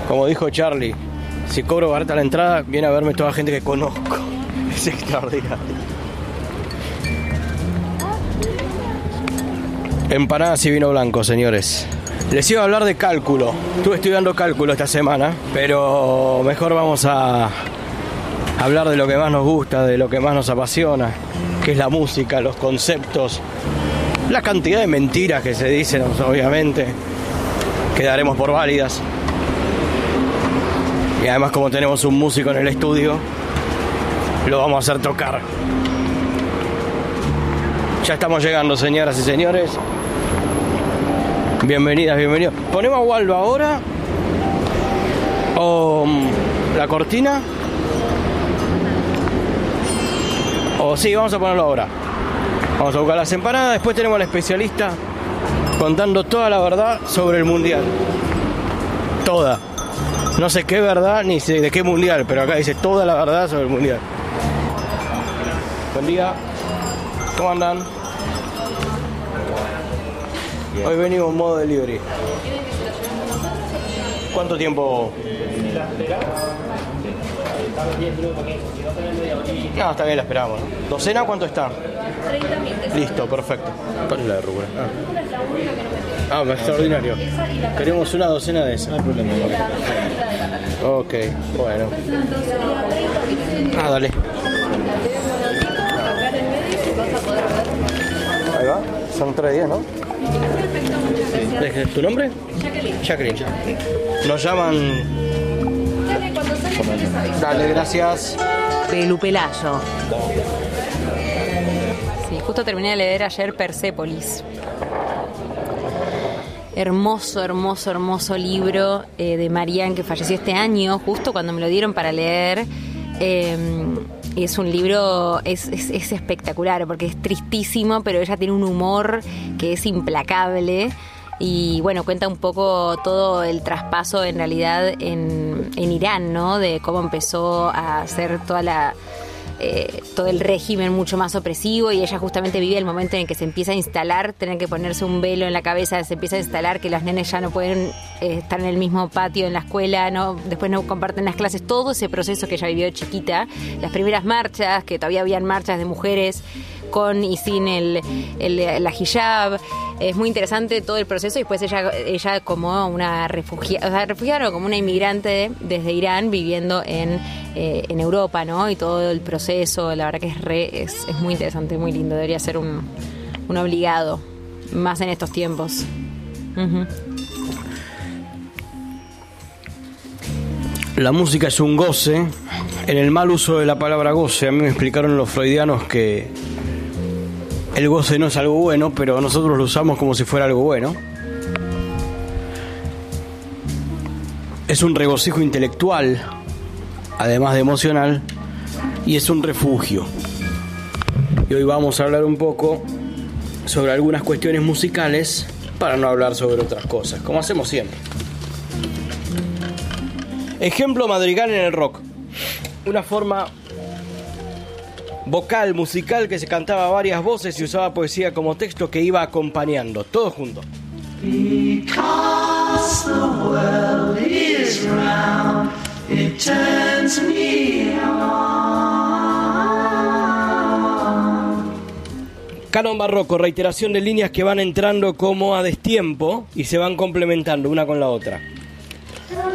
Como dijo Charlie, si cobro barata la entrada, viene a verme toda gente que conozco. Es extraordinario. Empanadas y vino blanco, señores. Les iba a hablar de cálculo. Estuve estudiando cálculo esta semana, pero mejor vamos a hablar de lo que más nos gusta, de lo que más nos apasiona, que es la música, los conceptos, la cantidad de mentiras que se dicen, obviamente, que daremos por válidas. Y además, como tenemos un músico en el estudio, lo vamos a hacer tocar. Ya estamos llegando, señoras y señores. Bienvenidas, bienvenidos. ¿Ponemos a Waldo ahora? ¿O la cortina? O sí, vamos a ponerlo ahora. Vamos a buscar las empanadas. Después tenemos al especialista contando toda la verdad sobre el mundial. Toda. No sé qué verdad ni sé de qué mundial, pero acá dice toda la verdad sobre el mundial. Buen día. ¿Cómo andan? Hoy venimos en modo delivery. ¿Cuánto tiempo? No, está bien, la esperamos. ¿Docena cuánto está? 30.000. Listo, perfecto. ¿Cuál es la de rúcula? Extraordinario. Queremos una docena de esas. No hay problema. Ok, bueno. Dale. Ahí va. Son 3 días, ¿no? ¿Tu nombre? Jacqueline. Nos llaman. Dale, gracias. Pelu Pelayo. Sí, justo terminé de leer ayer Persépolis. Hermoso, hermoso, hermoso libro de Marianne, que falleció este año, justo cuando me lo dieron para leer. Es un libro, es espectacular, porque es tristísimo, pero ella tiene un humor que es implacable. Y bueno, cuenta un poco todo el traspaso en realidad en Irán, ¿no? De cómo empezó a hacer todo el régimen mucho más opresivo, y ella justamente vive el momento en el que se empieza a instalar, tener que ponerse un velo en la cabeza, se empieza a instalar que los nenes ya no pueden estar en el mismo patio en la escuela, ¿no? Después no comparten las clases, todo ese proceso que ella vivió de chiquita, las primeras marchas, que todavía habían marchas de mujeres con y sin la hijab. Es muy interesante todo el proceso, y después ella como una refugiada o como una inmigrante desde Irán viviendo en Europa, ¿no? Y todo el proceso, la verdad que es muy interesante, muy lindo. Debería ser un obligado, más en estos tiempos. Uh-huh. La música es un goce, en el mal uso de la palabra goce. A mí me explicaron los freudianos que el goce no es algo bueno, pero nosotros lo usamos como si fuera algo bueno. Es un regocijo intelectual, además de emocional, y es un refugio. Y hoy vamos a hablar un poco sobre algunas cuestiones musicales para no hablar sobre otras cosas, como hacemos siempre. Ejemplo madrigal en el rock. Una forma vocal, musical, que se cantaba a varias voces y usaba poesía como texto que iba acompañando, todo junto. Because the world is round, it turns me on. Canon barroco, reiteración de líneas que van entrando como a destiempo y se van complementando una con la otra.